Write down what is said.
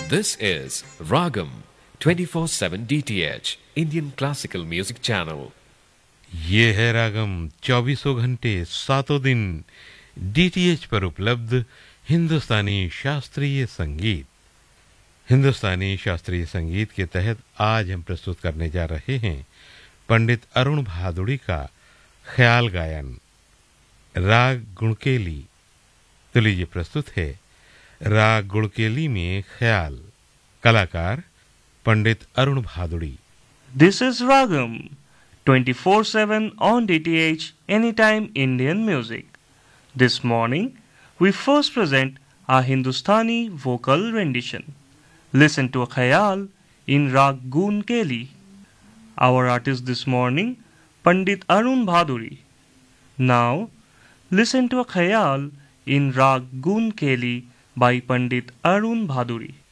This is Ragam 24/7 DTH Indian Classical Music Channel. ये है रागम 24 घंटे 7 दिन डीटीएच पर उपलब्ध हिंदुस्तानी शास्त्रीय संगीत। हिंदुस्तानी शास्त्रीय संगीत के तहत आज हम प्रस्तुत करने जा रहे हैं पंडित अरुण भादुड़ी का ख्याल गायन राग गुणकेली। तो लीजिए प्रस्तुत है राग गुणकेली में ख्याल। कलाकार पंडित Arun Bhaduri. This is Ragam 24/7 on DTH Anytime Indian Music. This morning we first present our Hindustani vocal rendition. Listen to a khayal in Rag Gun Keli. Our artist this morning Pandit Arun Bhaduri. Now listen to a khayal in Rag Gun Keli by Pandit Arun Bhaduri.